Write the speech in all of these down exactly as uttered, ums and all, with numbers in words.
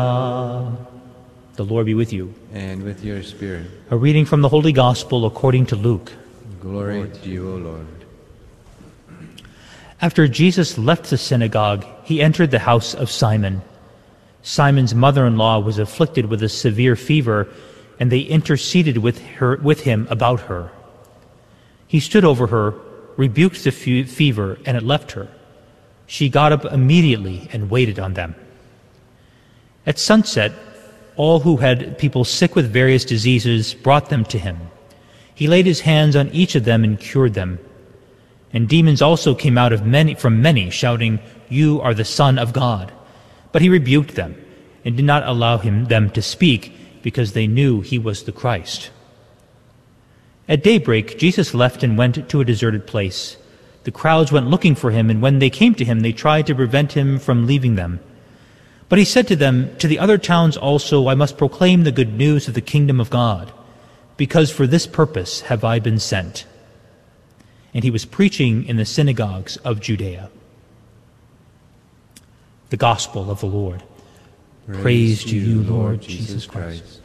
The Lord be with you. And with your spirit. A reading from the Holy Gospel according to Luke. Glory to you, O Lord. After Jesus left the synagogue, he entered the house of Simon. Simon's mother-in-law was afflicted with a severe fever, and they interceded with her, with him about her. He stood over her, rebuked the fe- fever, and it left her. She got up immediately and waited on them. At sunset, all who had people sick with various diseases brought them to him. He laid his hands on each of them and cured them. And demons also came out of many, from many, shouting, "You are the Son of God." But he rebuked them and did not allow him, them to speak, because they knew he was the Christ. At daybreak, Jesus left and went to a deserted place. The crowds went looking for him, and when they came to him, they tried to prevent him from leaving them. But he said to them, "To the other towns also I must proclaim the good news of the kingdom of God, because for this purpose have I been sent." And he was preaching in the synagogues of Judea. The Gospel of the Lord. Praise, Praise to you, Lord Jesus, Jesus Christ. Christ.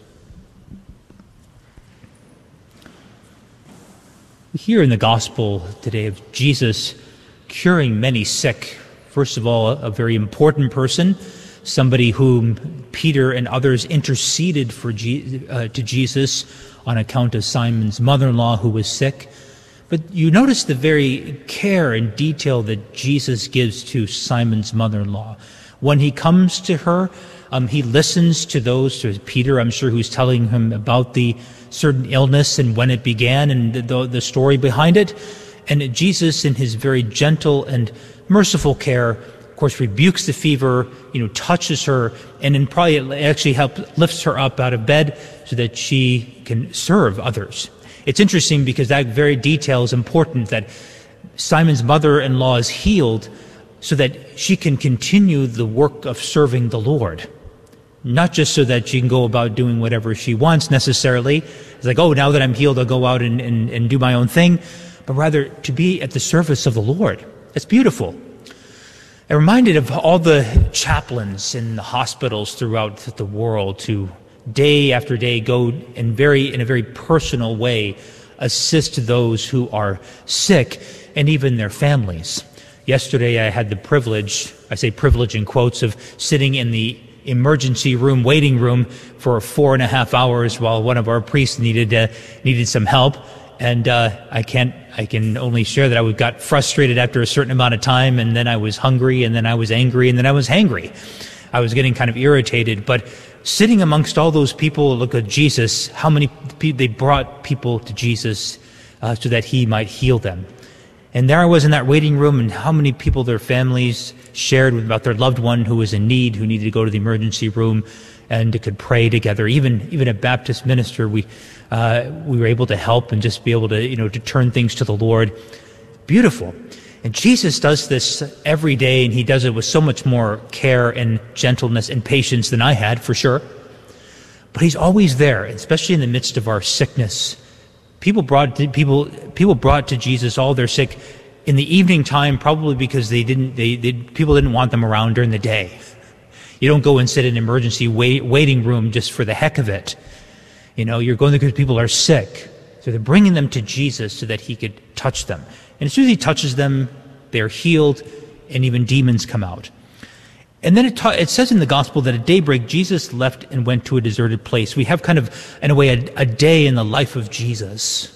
We hear in the Gospel today of Jesus curing many sick. First of all, a very important person, somebody whom Peter and others interceded for Je- uh, to Jesus on account of Simon's mother-in-law who was sick. But you notice the very care and detail that Jesus gives to Simon's mother-in-law. When he comes to her, um, he listens to those, to Peter, I'm sure, who's telling him about the certain illness and when it began and the, the story behind it. And Jesus, in his very gentle and merciful care, of course, rebukes the fever, you know, touches her, and then probably actually help, lifts her up out of bed so that she can serve others. It's interesting because that very detail is important, that Simon's mother-in-law is healed so that she can continue the work of serving the Lord. Not just so that she can go about doing whatever she wants necessarily. It's like, oh, now that I'm healed, I'll go out and, and, and do my own thing. But rather to be at the service of the Lord. It's beautiful. I'm reminded of all the chaplains in the hospitals throughout the world who day after day go in very in a very personal way assist those who are sick and even their families. Yesterday I had the privilege, I say privilege in quotes, of sitting in the emergency room, waiting room for four and a half hours while one of our priests needed uh, needed some help. And uh, I can't, I can only share that I got frustrated after a certain amount of time, and then I was hungry, and then I was angry, and then I was hangry. I was getting kind of irritated, but sitting amongst all those people, look at Jesus, how many people, they brought people to Jesus uh, so that he might heal them. And there I was in that waiting room, and how many people, their families, shared about their loved one who was in need, who needed to go to the emergency room, and could pray together. Even even a Baptist minister, we uh, we were able to help and just be able to, you know, to turn things to the Lord. Beautiful. And Jesus does this every day, and he does it with so much more care and gentleness and patience than I had, for sure. But he's always there, especially in the midst of our sickness. People brought to, people people brought to Jesus all their sick in the evening time, probably because they didn't they, they people didn't want them around during the day. You don't go and sit in an emergency wait, waiting room just for the heck of it. You know, you're going there because people are sick. So they're bringing them to Jesus so that he could touch them. And as soon as he touches them, they're healed, and even demons come out. And then it, ta- it says in the gospel that at daybreak, Jesus left and went to a deserted place. We have kind of, in a way, a, a day in the life of Jesus.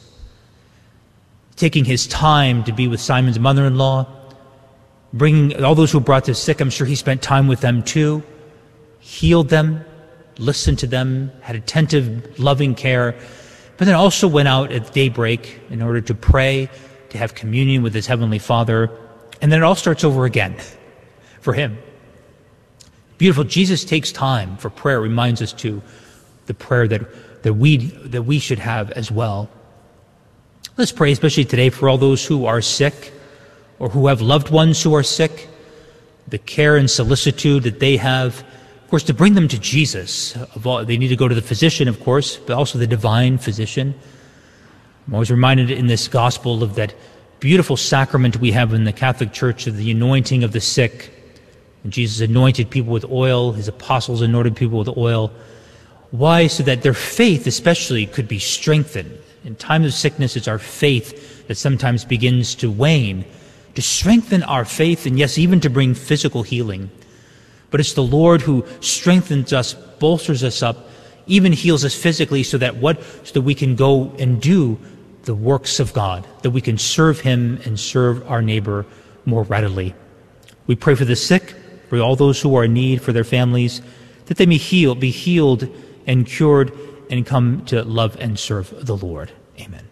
Taking his time to be with Simon's mother-in-law, bringing all those who brought the sick, I'm sure he spent time with them too, healed them, listened to them, had attentive, loving care, but then also went out at daybreak in order to pray, to have communion with his heavenly Father, and then it all starts over again for him. Beautiful. Jesus takes time for prayer, reminds us to the prayer that, that, we, that we should have as well. Let's pray, especially today, for all those who are sick or who have loved ones who are sick, the care and solicitude that they have, of course, to bring them to Jesus. Of all, they need to go to the physician, of course, but also the divine physician. I'm always reminded in this gospel of that beautiful sacrament we have in the Catholic Church of the anointing of the sick. And Jesus anointed people with oil. His apostles anointed people with oil. Why? So that their faith especially could be strengthened. In times of sickness, it's our faith that sometimes begins to wane, to strengthen our faith, and yes, even to bring physical healing. But it's the Lord who strengthens us, bolsters us up, even heals us physically so that what? So that we can go and do the works of God, that we can serve Him and serve our neighbor more readily. We pray for the sick, for all those who are in need, for their families, that they may heal, be healed and cured and come to love and serve the Lord. Amen.